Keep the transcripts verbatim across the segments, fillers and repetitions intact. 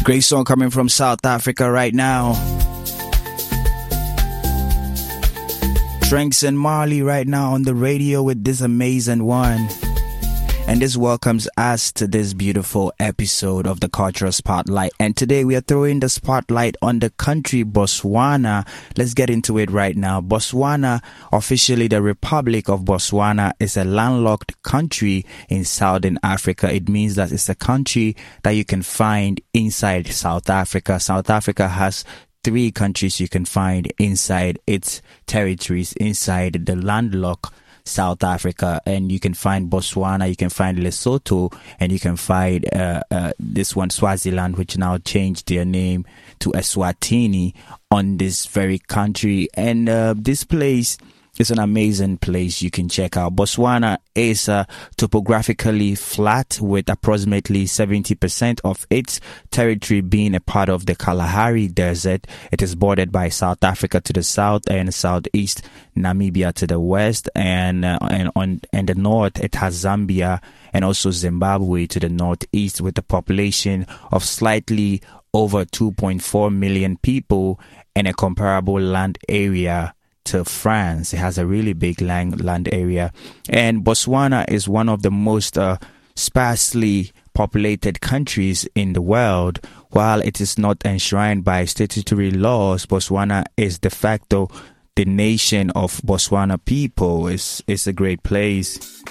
Great song coming from South Africa right now. Tranks and Marley right now on the radio with this amazing one. And this welcomes us to this beautiful episode of the Cultural Spotlight. And today we are throwing the spotlight on the country Botswana. Let's get into it right now. Botswana, officially the Republic of Botswana, is a landlocked country in Southern Africa. It means that it's a country that you can find inside South Africa. South Africa has three countries you can find inside its territories, inside the landlocked South Africa, and you can find Botswana, you can find Lesotho, and you can find uh, uh, this one, Swaziland, which now changed their name to Eswatini on this very country. And uh, this place is an amazing place you can check out. Botswana is uh, topographically flat, with approximately seventy percent of its territory being a part of the Kalahari Desert. It is bordered by South Africa to the south and southeast, Namibia to the west, and uh, and on and the north it has Zambia and also Zimbabwe to the northeast, with a population of slightly over two point four million people and a comparable land area to France. It has a really big land, land area. And Botswana is one of the most uh, sparsely populated countries in the world. While it is not enshrined by statutory laws, Botswana is de facto the nation of Botswana people. It's, it's a great place.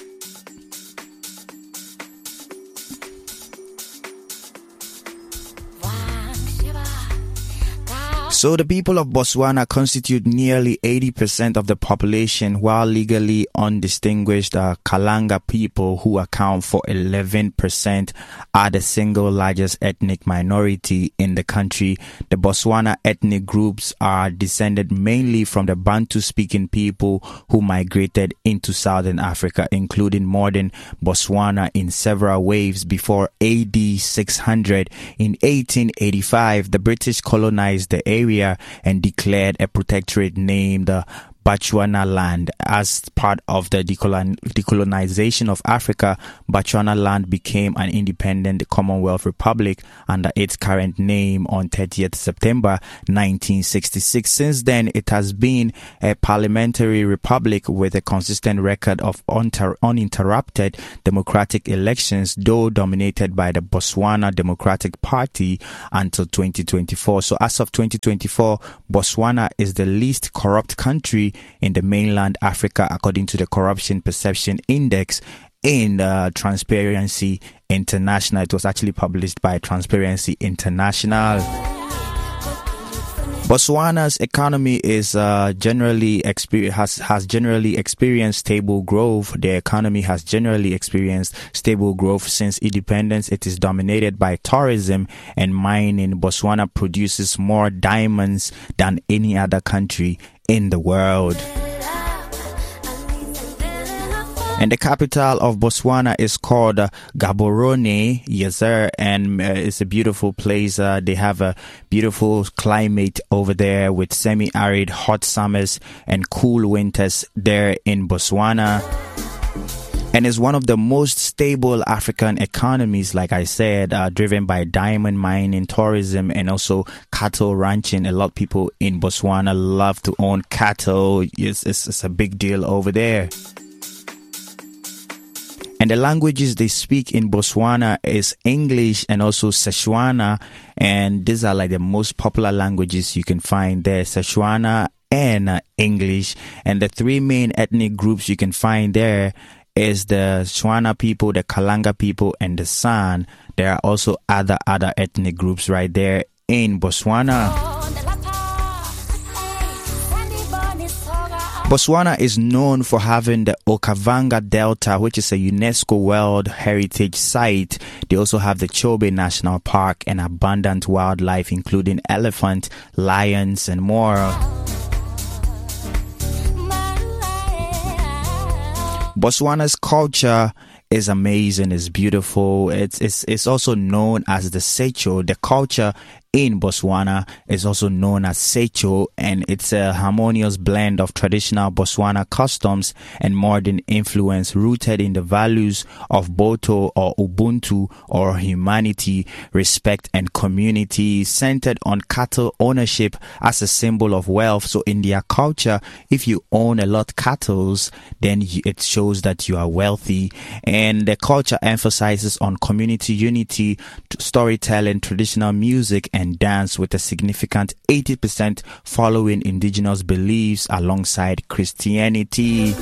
So the people of Botswana constitute nearly eighty percent of the population, while legally undistinguished uh, Kalanga people, who account for eleven percent, are the single largest ethnic minority in the country. The Botswana ethnic groups are descended mainly from the Bantu-speaking people who migrated into Southern Africa, including modern Botswana in several waves before A D six hundred. In eighteen eighty-five, the British colonized the area and declared a protectorate named uh, Bechuanaland. As part of the decolon- decolonization of Africa, Bechuanaland became an independent Commonwealth Republic under its current name on thirtieth September nineteen sixty-six. Since then, it has been a parliamentary republic with a consistent record of unter- uninterrupted democratic elections, though dominated by the Botswana Democratic Party until twenty twenty-four. So as of twenty twenty-four, Botswana is the least corrupt country in the mainland Africa, according to the Corruption Perception Index in uh, Transparency International. It was actually published by Transparency International. Botswana's economy is uh, generally exper- has has generally experienced stable growth. The economy has generally experienced stable growth since independence. It is dominated by tourism and mining. Botswana produces more diamonds than any other country in the world. And the capital of Botswana is called uh, Gaborone, yes sir, and uh, it's a beautiful place. Uh, they have a beautiful climate over there with semi-arid hot summers and cool winters there in Botswana. And is one of the most stable African economies, like I said, uh, driven by diamond mining, tourism, and also cattle ranching. A lot of people in Botswana love to own cattle. It's, it's, it's a big deal over there. And the languages they speak in Botswana is English and also Setswana. And these are like the most popular languages you can find there, Setswana and uh, English. And the three main ethnic groups you can find there is the Shona people, the Kalanga people, and the San. There are also other other ethnic groups right there in Botswana. Botswana is known for having the Okavango Delta, which is a UNESCO World Heritage Site. They also have the Chobe National Park and abundant wildlife, including elephant, lions, and more. Botswana's culture is amazing, it's beautiful. It's, it's, it's also known as the Secho. The culture in Botswana is also known as Setso, and it's a harmonious blend of traditional Botswana customs and modern influence rooted in the values of Botho or Ubuntu or humanity, respect and community, centered on cattle ownership as a symbol of wealth. So in their culture, if you own a lot of cattle, then it shows that you are wealthy. And the culture emphasizes on community unity, storytelling, traditional music and dance, with a significant eighty percent following indigenous beliefs alongside Christianity.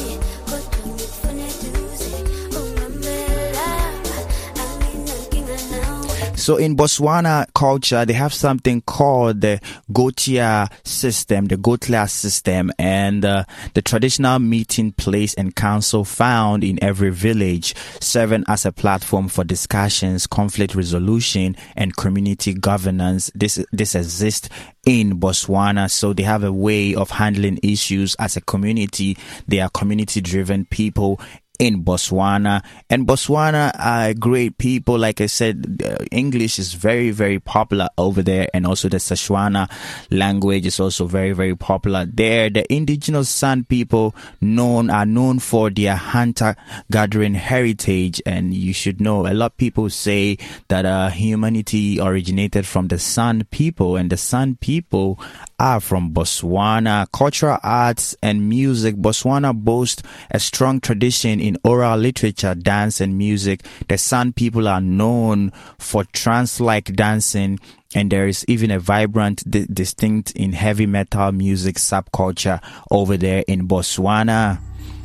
So in Botswana culture, they have something called the Gotia system, the Gotla system, and uh, the traditional meeting place and council found in every village, serving as a platform for discussions, conflict resolution, and community governance. This this exists in Botswana, so they have a way of handling issues as a community. They are community-driven people in Botswana, and Botswana are great people. Like I said, uh, English is very, very popular over there, and also the Setswana language is also very, very popular there. The indigenous San people known are known for their hunter-gathering heritage, and you should know a lot of people say that uh, humanity originated from the San people, and the San people are from Botswana. Cultural arts and music. Botswana boasts a strong tradition in oral literature, dance and music. The San people are known for trance-like dancing, and there is even a vibrant, di- distinct in heavy metal music subculture over there in Botswana.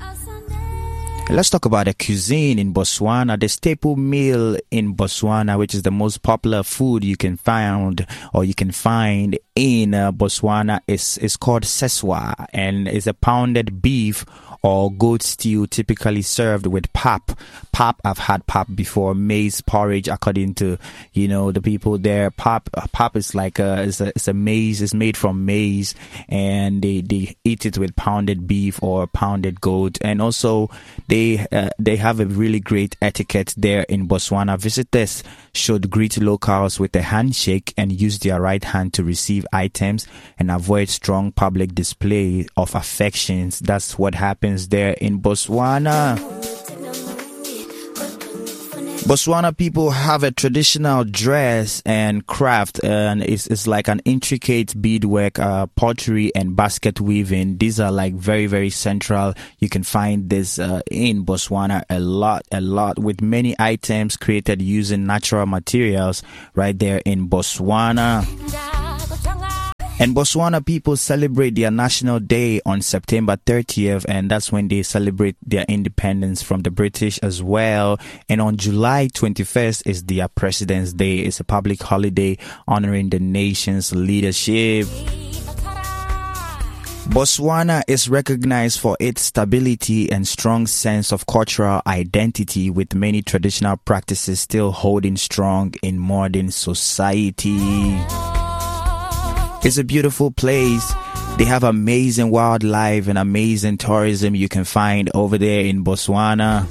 Let's talk about the cuisine in Botswana. The staple meal in Botswana, which is the most popular food you can find or you can find in uh, Botswana, is, is called seswa, and is a pounded beef or goat stew typically served with pap. Pap, I've had pap before, maize porridge, according to, you know, the people there. Pap, pap is like a, it's a, it's a maize, it's made from maize, and they, they eat it with pounded beef or pounded goat. And also, they, uh, they have a really great etiquette there in Botswana. Visitors should greet locals with a handshake and use their right hand to receive items and avoid strong public display of affections. That's what happens there in Botswana. Botswana people have a traditional dress and craft, and it's, it's like an intricate beadwork, uh, pottery and basket weaving. These are like very, very central. You can find this uh, in Botswana a lot, a lot, with many items created using natural materials right there in Botswana. And Botswana people celebrate their national day on September thirtieth, and that's when they celebrate their independence from the British as well. And on July twenty-first is their President's Day. It's a public holiday honoring the nation's leadership. Botswana is recognized for its stability and strong sense of cultural identity, with many traditional practices still holding strong in modern society. It's a beautiful place. They have amazing wildlife and amazing tourism you can find over there in Botswana.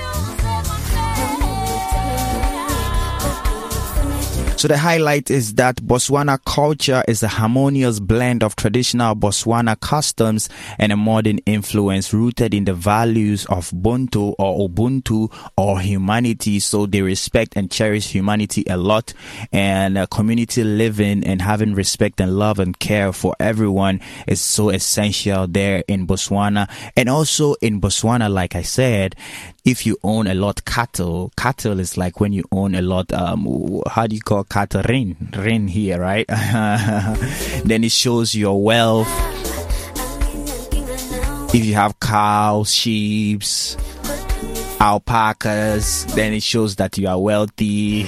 So the highlight is that Botswana culture is a harmonious blend of traditional Botswana customs and a modern influence rooted in the values of Botho or Ubuntu or humanity. So they respect and cherish humanity a lot, and uh, community living and having respect and love and care for everyone is so essential there in Botswana. And also in Botswana, like I said, if you own a lot cattle, cattle is like when you own a lot, um, how do you call cattle? Rain, rain here, right? Then it shows your wealth. If you have cows, sheep, alpacas, then it shows that you are wealthy.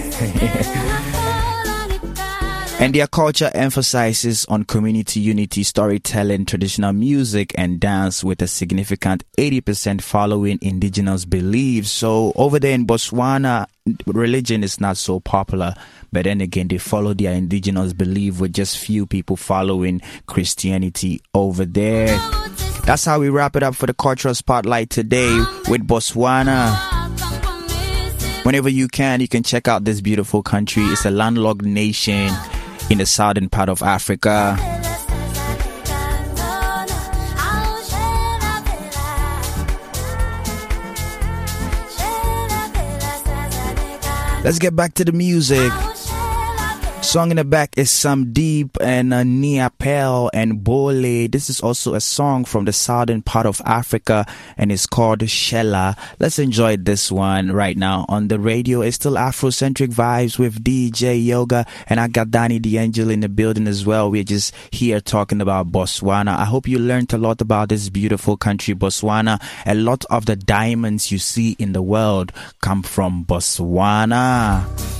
And their culture emphasizes on community unity, storytelling, traditional music, and dance, with a significant eighty percent following indigenous beliefs. So over there in Botswana, religion is not so popular, but then again, they follow their indigenous belief, with just few people following Christianity over there. That's how we wrap it up for the Cultural Spotlight today with Botswana. Whenever you can, you can check out this beautiful country. It's a landlocked nation in the southern part of Africa. Let's get back to the music. Song in the back is Sam Deep and uh, Nia Pel and Bole. This is also a song from the southern part of Africa and it's called Shella. Let's enjoy this one right now on the radio. It's still Afrocentric vibes with D J Yoga and I got Danny D'Angelo in the building as well. We're just here talking about Botswana. I hope you learned a lot about this beautiful country, Botswana. A lot of the diamonds you see in the world come from Botswana.